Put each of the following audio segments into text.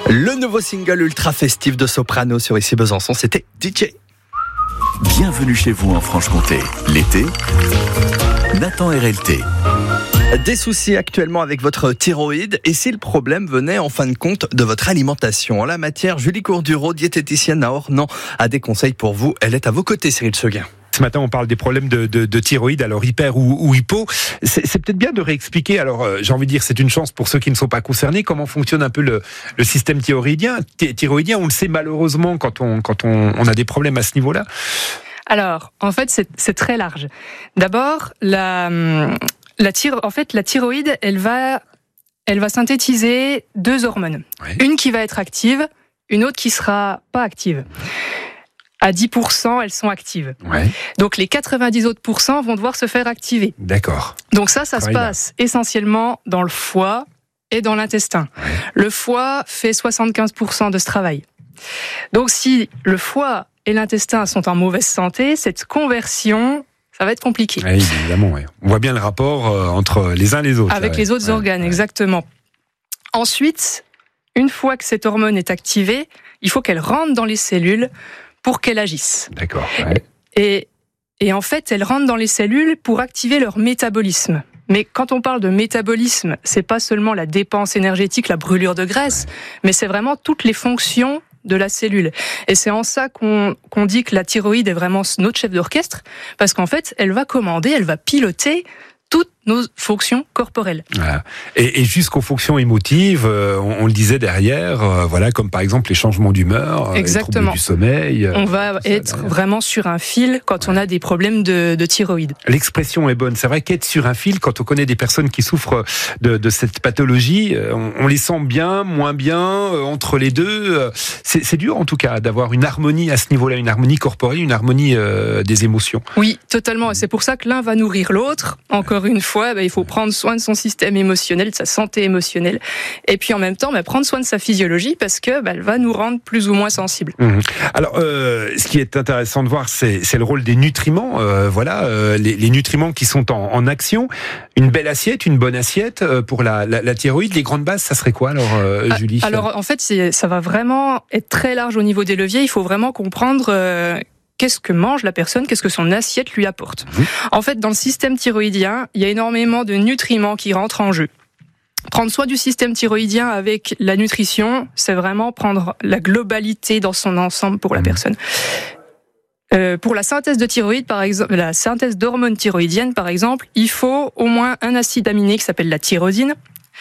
Le nouveau single ultra festif de Soprano sur Ici Besançon, c'était DJ. Bienvenue chez vous en Franche-Comté. L'été, Nathan RLT. Des soucis actuellement avec votre thyroïde, et si le problème venait en fin de compte de votre alimentation? En la matière, Julie Courdureau, diététicienne à Ornans, a des conseils pour vous. Elle est à vos côtés, Cyril Seguin. Ce matin, on parle des problèmes de thyroïde, alors hyper ou hypo. C'est peut-être bien de réexpliquer, alors j'ai envie de dire, c'est une chance pour ceux qui ne sont pas concernés, comment fonctionne un peu le système thyroïdien. On le sait malheureusement quand on a des problèmes à ce niveau-là. Alors, en fait, c'est très large. D'abord, la thyroïde, elle va synthétiser deux hormones. Ouais. Une qui va être active, une autre qui sera pas active. À 10%, elles sont actives. Ouais. Donc les 90 autres % vont devoir se faire activer. D'accord. Donc ça se passe essentiellement dans le foie et dans l'intestin. Ouais. Le foie fait 75% de ce travail. Donc si le foie et l'intestin sont en mauvaise santé, cette conversion, ça va être compliqué. Oui, évidemment. Ouais. On voit bien le rapport entre les uns et les autres. Avec les autres organes, exactement. Ensuite, une fois que cette hormone est activée, il faut qu'elle rentre dans les cellules pour qu'elle agisse. D'accord. Ouais. Et en fait, elle rentre dans les cellules pour activer leur métabolisme. Mais quand on parle de métabolisme, c'est pas seulement la dépense énergétique, la brûlure de graisse, mais c'est vraiment toutes les fonctions de la cellule. Et c'est en ça qu'on dit que la thyroïde est vraiment notre chef d'orchestre, parce qu'en fait, elle va commander, elle va piloter toutes nos fonctions corporelles. Voilà. Et jusqu'aux fonctions émotives, on le disait derrière, voilà, comme par exemple les changements d'humeur, les troubles du sommeil. On va être vraiment sur un fil quand on a des problèmes de thyroïde. L'expression est bonne. C'est vrai qu'être sur un fil, quand on connaît des personnes qui souffrent de cette pathologie, on les sent bien, moins bien, entre les deux. C'est dur en tout cas d'avoir une harmonie à ce niveau-là, une harmonie corporelle, une harmonie des émotions. Oui, totalement. C'est pour ça que l'un va nourrir l'autre. Encore une fois, il faut prendre soin de son système émotionnel, de sa santé émotionnelle, et puis en même temps prendre soin de sa physiologie, parce que elle va nous rendre plus ou moins sensibles. Alors, ce qui est intéressant de voir, c'est le rôle des nutriments. Les nutriments qui sont en action. Une belle assiette, une bonne assiette pour la thyroïde. Les grandes bases, ça serait quoi alors, Julie? Alors, en fait, ça va vraiment être très large au niveau des leviers. Il faut vraiment comprendre qu'est-ce que mange la personne, qu'est-ce que son assiette lui apporte. En fait, dans le système thyroïdien, il y a énormément de nutriments qui rentrent en jeu. Prendre soin du système thyroïdien avec la nutrition, c'est vraiment prendre la globalité dans son ensemble pour la personne. Pour la synthèse de thyroïde, par exemple, la synthèse d'hormones thyroïdiennes, par exemple, il faut au moins un acide aminé qui s'appelle la tyrosine,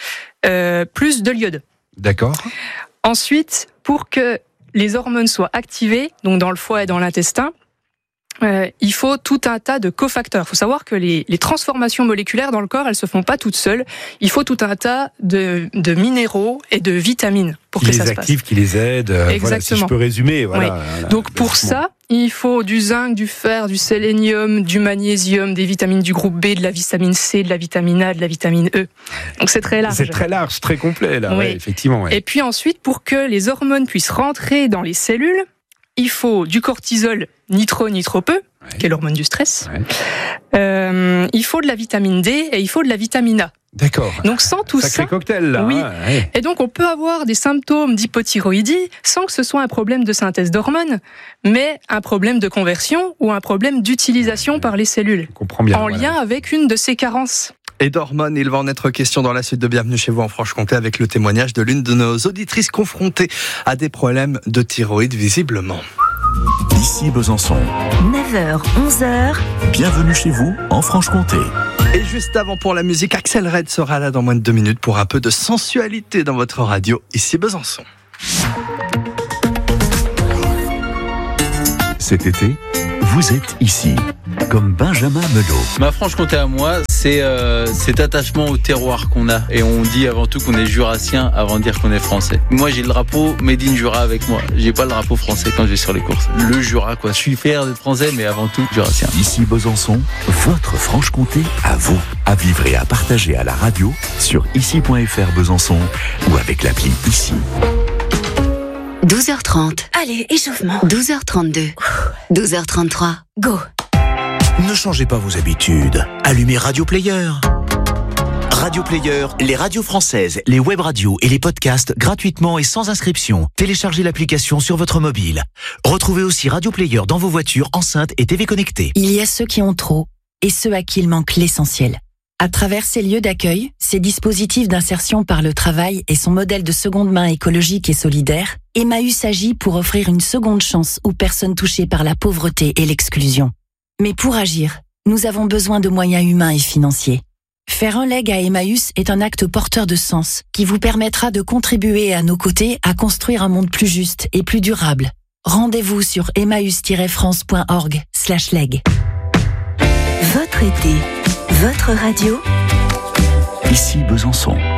plus de l'iode. D'accord. Ensuite, pour que les hormones soient activées, donc dans le foie et dans l'intestin, il faut tout un tas de cofacteurs. Il faut savoir que les transformations moléculaires dans le corps, elles se font pas toutes seules. Il faut tout un tas de minéraux et de vitamines pour que ça se passe. Qui les activent, qui les aident. Exactement. Voilà, si je peux résumer. Voilà, oui. Donc pour ça, il faut du zinc, du fer, du sélénium, du magnésium, des vitamines du groupe B, de la vitamine C, de la vitamine A, de la vitamine E. Donc c'est très large. C'est très large, très complet là. Oui. Ouais, effectivement. Ouais. Et puis ensuite, pour que les hormones puissent rentrer dans les cellules, il faut du cortisol nitro peu, qui est l'hormone du stress. Ouais. Il faut de la vitamine D et il faut de la vitamine A. D'accord. Donc sans tout Sacré cocktail là. Oui. Ouais. Et donc on peut avoir des symptômes d'hypothyroïdie sans que ce soit un problème de synthèse d'hormones, mais un problème de conversion ou un problème d'utilisation par les cellules. Je comprends bien. En lien avec une de ces carences. Et d'hormones, il va en être question dans la suite de Bienvenue chez vous en Franche-Comté, avec le témoignage de l'une de nos auditrices confrontées à des problèmes de thyroïde visiblement. Ici Besançon. 9h, 11h. Bienvenue chez vous en Franche-Comté. Et juste avant, pour la musique, Axel Red sera là dans moins de 2 minutes pour un peu de sensualité dans votre radio, Ici Besançon. Cet été, vous êtes ici, comme Benjamin Melot. Ma Franche-Comté à moi, c'est cet attachement au terroir qu'on a. Et on dit avant tout qu'on est jurassien avant de dire qu'on est français. Moi, j'ai le drapeau Made in Jura avec moi. J'ai pas le drapeau français quand je vais sur les courses. Le Jura, quoi. Je suis fier d'être français, mais avant tout, jurassien. Ici Besançon, votre Franche-Comté à vous. À vivre et à partager à la radio sur ici.fr Besançon ou avec l'appli Ici. 12h30. Allez, échauffement. 12h32. 12h33. Go. Ne changez pas vos habitudes. Allumez Radio Player. Radio Player, les radios françaises, les web radios et les podcasts gratuitement et sans inscription. Téléchargez l'application sur votre mobile. Retrouvez aussi Radio Player dans vos voitures, enceintes et TV connectées. Il y a ceux qui ont trop et ceux à qui il manque l'essentiel. À travers ces lieux d'accueil, ces dispositifs d'insertion par le travail et son modèle de seconde main écologique et solidaire, Emmaüs agit pour offrir une seconde chance aux personnes touchées par la pauvreté et l'exclusion. Mais pour agir, nous avons besoin de moyens humains et financiers. Faire un leg à Emmaüs est un acte porteur de sens qui vous permettra de contribuer à nos côtés à construire un monde plus juste et plus durable. Rendez-vous sur emmaüs-france.org/leg. Votre été, votre radio. Ici Besançon.